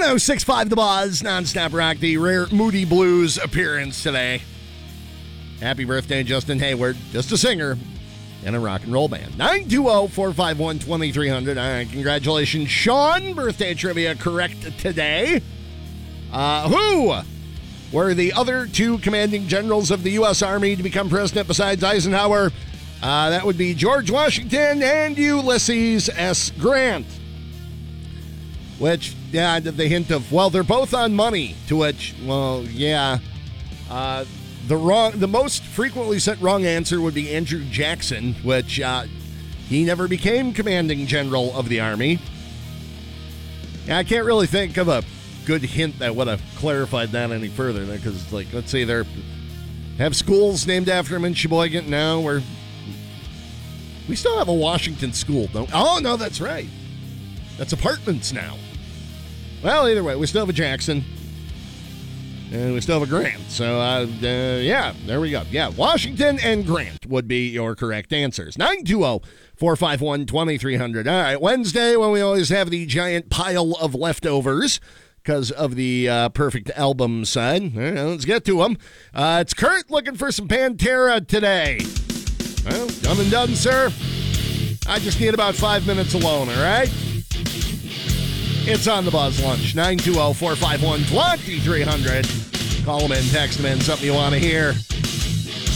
106.5 The Buzz, non-stop rock, the rare Moody Blues appearance today. Happy birthday, Justin Hayward, just a singer in a rock and roll band. 920-451-2300. All right, congratulations, Sean. Birthday trivia correct today. Who were the other two commanding generals of the U.S. Army to become president besides Eisenhower? That would be George Washington and Ulysses S. Grant. Which, yeah, the hint of, well, they're both on money, to which, well, yeah. The most frequently sent wrong answer would be Andrew Jackson, which he never became commanding general of the Army. Yeah, I can't really think of a good hint that would have clarified that any further, because, like, let's say they have schools named after him in Sheboygan now, where we still have a Washington school, don't? Oh, no, that's right. That's apartments now. Well, either way, we still have a Jackson. And we still have a Grant. So, yeah, there we go. Yeah, Washington and Grant would be your correct answers. 920-451-2300. All right, Wednesday, when we always have the giant pile of leftovers because of the perfect album side. All right, let's get to them. It's Kurt looking for some Pantera today. Well, done and done, sir. I just need about 5 minutes alone, all right? It's on the Buzz Lunch, 920-451-2300. Call them in, text them in, something you want to hear.